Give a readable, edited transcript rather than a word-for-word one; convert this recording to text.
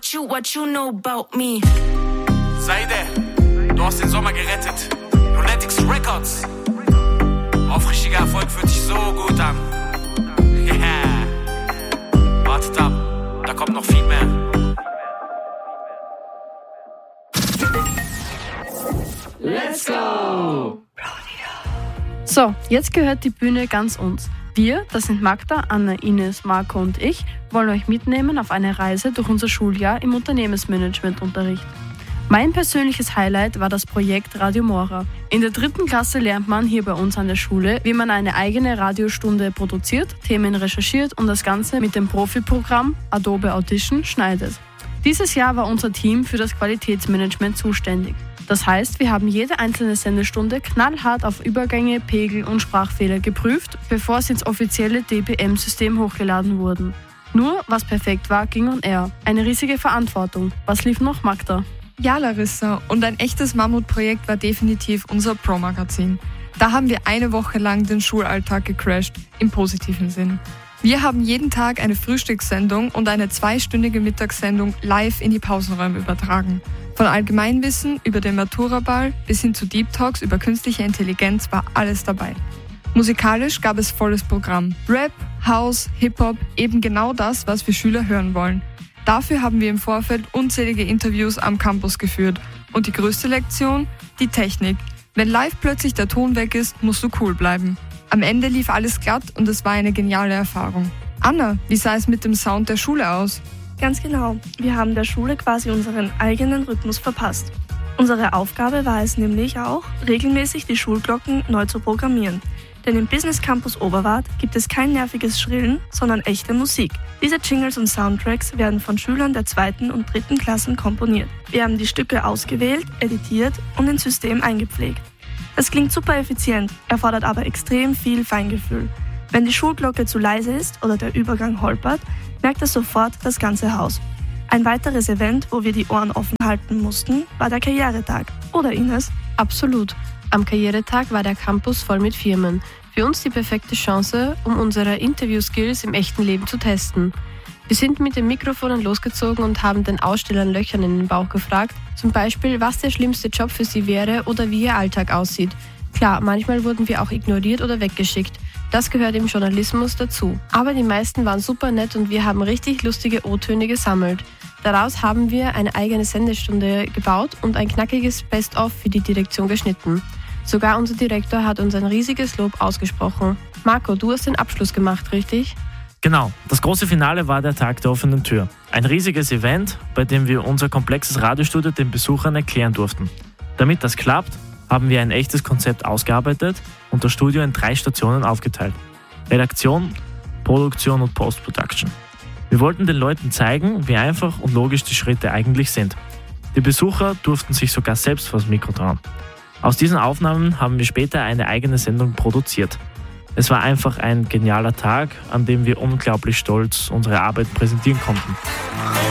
what you know about me. Seide, du hast den Sommer gerettet. Lunatics Records. Aufrichtiger Erfolg fühlt sich so gut an. Yeah. Wartet ab, da kommt noch viel mehr. Let's go! So, jetzt gehört die Bühne ganz uns. Wir, das sind Magda, Anna, Ines, Marco und ich, wollen euch mitnehmen auf eine Reise durch unser Schuljahr im Unternehmensmanagementunterricht. Mein persönliches Highlight war das Projekt Radio Mora. In der 3. Klasse lernt man hier bei uns an der Schule, wie man eine eigene Radiostunde produziert, Themen recherchiert und das Ganze mit dem Profiprogramm Adobe Audition schneidet. Dieses Jahr war unser Team für das Qualitätsmanagement zuständig. Das heißt, wir haben jede einzelne Sendestunde knallhart auf Übergänge, Pegel und Sprachfehler geprüft, bevor sie ins offizielle DBM-System hochgeladen wurden. Nur, was perfekt war, ging on air. Eine riesige Verantwortung. Was lief noch, Magda? Ja, Larissa, und ein echtes Mammutprojekt war definitiv unser Pro-Magazin. Da haben wir eine Woche lang den Schulalltag gecrashed, im positiven Sinn. Wir haben jeden Tag eine Frühstückssendung und eine 2-stündige Mittagssendung live in die Pausenräume übertragen. Von Allgemeinwissen über den Maturaball bis hin zu Deep Talks über künstliche Intelligenz war alles dabei. Musikalisch gab es volles Programm. Rap, House, Hip-Hop, eben genau das, was wir Schüler hören wollen. Dafür haben wir im Vorfeld unzählige Interviews am Campus geführt. Und die größte Lektion? Die Technik. Wenn live plötzlich der Ton weg ist, musst du cool bleiben. Am Ende lief alles glatt und es war eine geniale Erfahrung. Anna, wie sah es mit dem Sound der Schule aus? Ganz genau. Wir haben der Schule quasi unseren eigenen Rhythmus verpasst. Unsere Aufgabe war es nämlich auch, regelmäßig die Schulglocken neu zu programmieren. Denn im Business Campus Oberwart gibt es kein nerviges Schrillen, sondern echte Musik. Diese Jingles und Soundtracks werden von Schülern der 2. und 3. Klassen komponiert. Wir haben die Stücke ausgewählt, editiert und ins System eingepflegt. Das klingt super effizient, erfordert aber extrem viel Feingefühl. Wenn die Schulglocke zu leise ist oder der Übergang holpert, merkt es sofort das ganze Haus. Ein weiteres Event, wo wir die Ohren offen halten mussten, war der Karrieretag. Oder Ines? Absolut. Am Karrieretag war der Campus voll mit Firmen. Für uns die perfekte Chance, um unsere Interview-Skills im echten Leben zu testen. Wir sind mit den Mikrofonen losgezogen und haben den Ausstellern Löchern in den Bauch gefragt, zum Beispiel, was der schlimmste Job für sie wäre oder wie ihr Alltag aussieht. Klar, manchmal wurden wir auch ignoriert oder weggeschickt. Das gehört im Journalismus dazu. Aber die meisten waren super nett und wir haben richtig lustige O-Töne gesammelt. Daraus haben wir eine eigene Sendestunde gebaut und ein knackiges Best-of für die Direktion geschnitten. Sogar unser Direktor hat uns ein riesiges Lob ausgesprochen. Marco, du hast den Abschluss gemacht, richtig? Genau, das große Finale war der Tag der offenen Tür. Ein riesiges Event, bei dem wir unser komplexes Radiostudio den Besuchern erklären durften. Damit das klappt, haben wir ein echtes Konzept ausgearbeitet und das Studio in 3 Stationen aufgeteilt. Redaktion, Produktion und Post-Production. Wir wollten den Leuten zeigen, wie einfach und logisch die Schritte eigentlich sind. Die Besucher durften sich sogar selbst vors Mikro trauen. Aus diesen Aufnahmen haben wir später eine eigene Sendung produziert. Es war einfach ein genialer Tag, an dem wir unglaublich stolz unsere Arbeit präsentieren konnten.